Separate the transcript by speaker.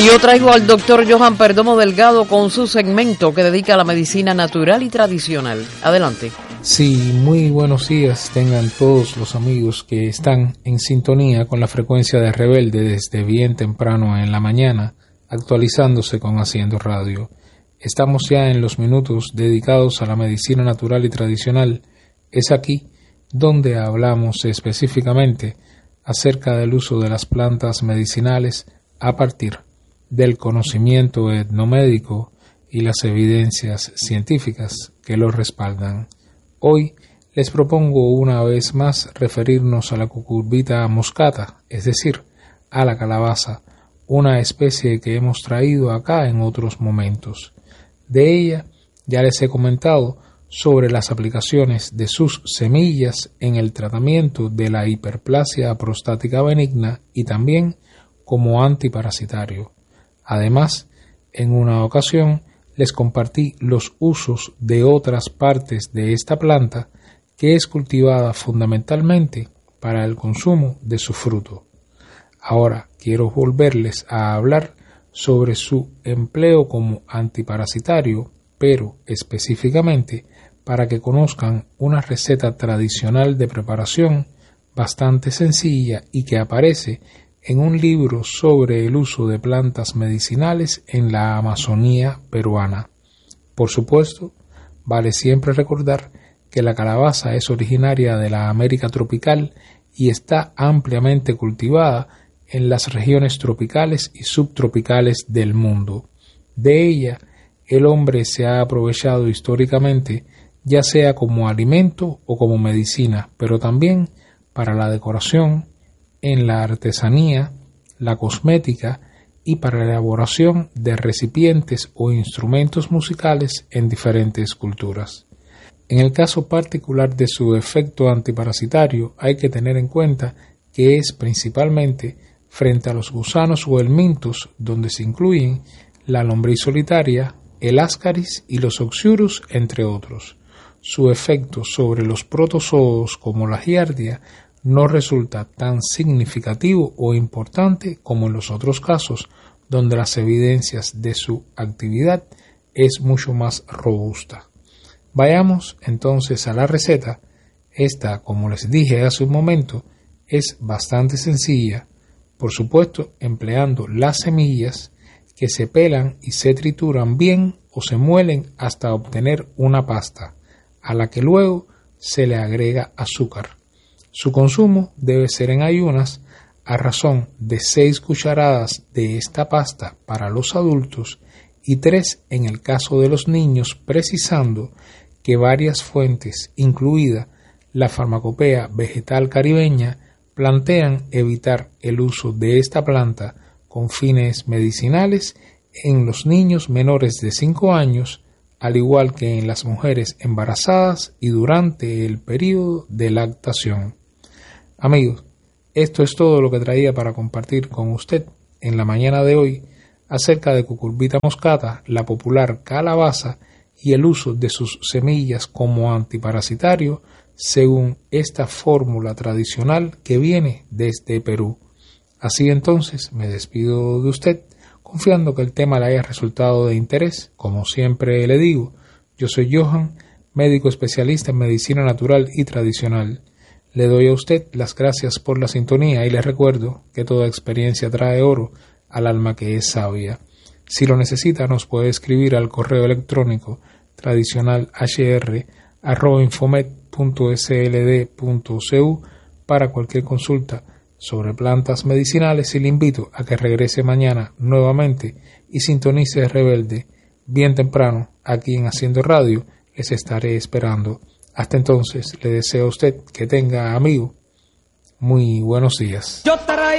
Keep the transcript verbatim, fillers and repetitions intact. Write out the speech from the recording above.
Speaker 1: Y yo traigo al doctor Johan Perdomo Delgado con su segmento que dedica a la medicina natural y tradicional. Adelante.
Speaker 2: Sí, muy buenos días tengan todos los amigos que están en sintonía con la frecuencia de Rebelde desde bien temprano en la mañana, actualizándose con Haciendo Radio. Estamos ya en los minutos dedicados a la medicina natural y tradicional. Es aquí donde hablamos específicamente acerca del uso de las plantas medicinales a partir del conocimiento etnomédico y las evidencias científicas que lo respaldan. Hoy les propongo una vez más referirnos a la cucurbita moscata, es decir, a la calabaza, una especie que hemos traído acá en otros momentos. De ella ya les he comentado sobre las aplicaciones de sus semillas en el tratamiento de la hiperplasia prostática benigna y también como antiparasitario. Además, en una ocasión les compartí los usos de otras partes de esta planta que es cultivada fundamentalmente para el consumo de su fruto. Ahora quiero volverles a hablar sobre su empleo como antiparasitario, pero específicamente para que conozcan una receta tradicional de preparación bastante sencilla y que aparece en un libro sobre el uso de plantas medicinales en la Amazonía peruana. Por supuesto, vale siempre recordar que la calabaza es originaria de la América tropical y está ampliamente cultivada en las regiones tropicales y subtropicales del mundo. De ella, el hombre se ha aprovechado históricamente, ya sea como alimento o como medicina, pero también para la decoración, en la artesanía, la cosmética y para la elaboración de recipientes o instrumentos musicales en diferentes culturas. En el caso particular de su efecto antiparasitario, hay que tener en cuenta que es principalmente frente a los gusanos o helmintos, donde se incluyen la lombriz solitaria, el ascaris y los oxyurus, entre otros. Su efecto sobre los protozoos como la giardia no resulta tan significativo o importante como en los otros casos, donde las evidencias de su actividad es mucho más robusta. Vayamos entonces a la receta. Esta, como les dije hace un momento, es bastante sencilla, por supuesto empleando las semillas que se pelan y se trituran bien o se muelen hasta obtener una pasta, a la que luego se le agrega azúcar. Su consumo debe ser en ayunas a razón de seis cucharadas de esta pasta para los adultos y tres en el caso de los niños, precisando que varias fuentes, incluida la Farmacopea Vegetal Caribeña, plantean evitar el uso de esta planta con fines medicinales en los niños menores de cinco años, al igual que en las mujeres embarazadas y durante el periodo de lactación. Amigos, esto es todo lo que traía para compartir con usted en la mañana de hoy acerca de cucurbita moscata, la popular calabaza y el uso de sus semillas como antiparasitario según esta fórmula tradicional que viene desde Perú. Así entonces me despido de usted, confiando que el tema le haya resultado de interés. Como siempre le digo, yo soy Johan, médico especialista en medicina natural y tradicional. Le doy a usted las gracias por la sintonía y le recuerdo que toda experiencia trae oro al alma que es sabia. Si lo necesita, nos puede escribir al correo electrónico tradicional hr arroba infomed punto sld punto cu para cualquier consulta sobre plantas medicinales y le invito a que regrese mañana nuevamente y sintonice Rebelde bien temprano aquí en Haciendo Radio. Les estaré esperando. Hasta entonces le deseo a usted que tenga, amigo, muy buenos días. Yo